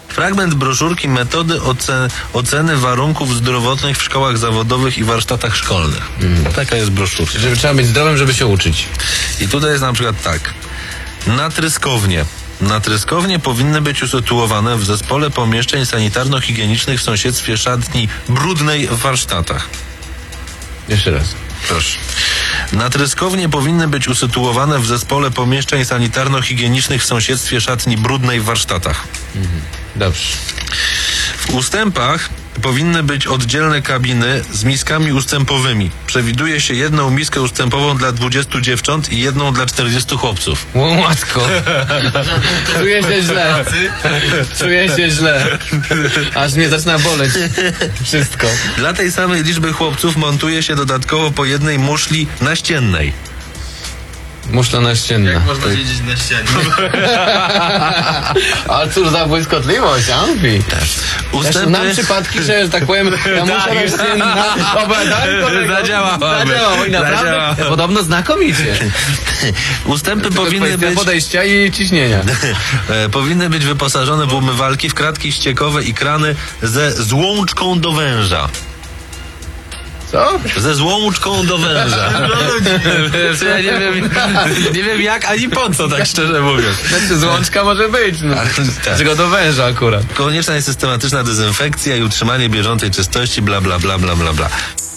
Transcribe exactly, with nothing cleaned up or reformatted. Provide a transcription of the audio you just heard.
Fragment broszurki metody ocen oceny warunków zdrowotnych w szkołach zawodowych i warsztatach szkolnych. Mm. Taka jest broszurka. Żeby trzeba być zdrowym, żeby się uczyć. I tutaj jest na przykład tak. Natryskownie. Natryskownie powinny być usytuowane w zespole pomieszczeń sanitarno-higienicznych w sąsiedztwie szatni brudnej w warsztatach. Jeszcze raz. Proszę. Natryskownie powinny być usytuowane w zespole pomieszczeń sanitarno-higienicznych w sąsiedztwie szatni brudnej w warsztatach. Mhm. Dobrze. W ustępach powinny być oddzielne kabiny z miskami ustępowymi. Przewiduje się jedną miskę ustępową dla dwudziestu dziewcząt i jedną dla czterdziestu chłopców. O matko. Czuję się źle. Czuję się źle. Aż mnie zaczyna boleć. Wszystko. Dla tej samej liczby chłopców montuje się dodatkowo po jednej muszli naściennej. Muszla naścienna. Jak można siedzieć na ścianie? Ale cóż za błyskotliwość, Amfi. Ustępy... Znam przypadki, że, że tak powiem, ta muszla naścienna Zadziała. Zadziała. I naprawdę podobno znakomicie. Ustępy powinny być... podejścia i ciśnienia. powinny być wyposażone w umywalki, w kratki ściekowe i krany ze złączką do węża. Co? Ze złączką do węża. Ja nie wiem, nie wiem jak ani po co, tak szczerze mówiąc. Znaczy złączka może być, no. Tak. Tylko do węża akurat. Konieczna jest systematyczna dezynfekcja i utrzymanie bieżącej czystości, bla bla bla bla bla bla.